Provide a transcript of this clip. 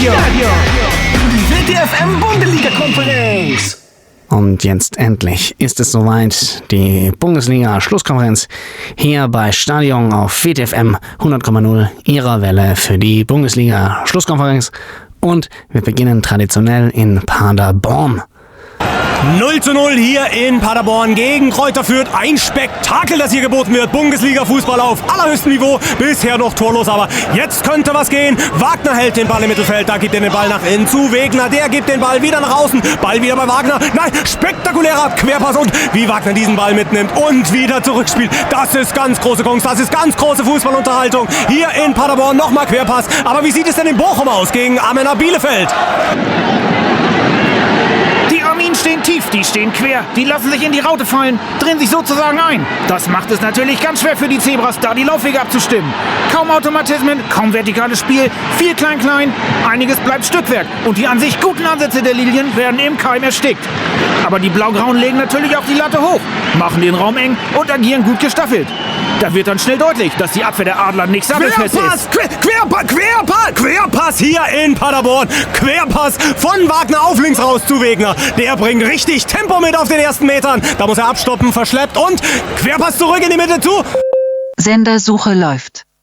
Stadion. Die WTFM Bundesliga-Konferenz. Und jetzt endlich ist es soweit. Die Bundesliga-Schlusskonferenz hier bei Stadion auf WTFM 100,0, ihrer Welle für die Bundesliga-Schlusskonferenz. Und wir beginnen traditionell in Paderborn. 0:0 hier in Paderborn gegen Kräuter Fürth. Ein Spektakel, das hier geboten wird. Bundesliga-Fußball auf allerhöchstem Niveau. Bisher noch torlos, aber jetzt könnte was gehen. Wagner hält den Ball im Mittelfeld. Da gibt er den Ball nach innen zu Wegner. Der gibt den Ball wieder nach außen. Ball wieder bei Wagner. Nein, spektakulärer Querpass. Und wie Wagner diesen Ball mitnimmt und wieder zurückspielt. Das ist ganz große Kunst. Das ist ganz große Fußballunterhaltung. Hier in Paderborn nochmal Querpass. Aber wie sieht es denn in Bochum aus gegen Arminia Bielefeld? Die Arminen stehen tief, die stehen quer, die lassen sich in die Raute fallen, drehen sich sozusagen ein. Das macht es natürlich ganz schwer für die Zebras, da die Laufwege abzustimmen. Kaum Automatismen, kaum vertikales Spiel, viel Klein-Klein, einiges bleibt Stückwerk und die an sich guten Ansätze der Lilien werden im Keim erstickt. Aber die Blaugrauen legen natürlich auch die Latte hoch, machen den Raum eng und agieren gut gestaffelt. Da wird dann schnell deutlich, dass die Abwehr der Adler nicht sattelfest ist. Querpass hier in Paderborn. Querpass von Wagner auf links raus zu Wegner. Der bringt richtig Tempo mit auf den ersten Metern. Da muss er abstoppen, verschleppt und Querpass zurück in die Mitte zu. Sendersuche läuft.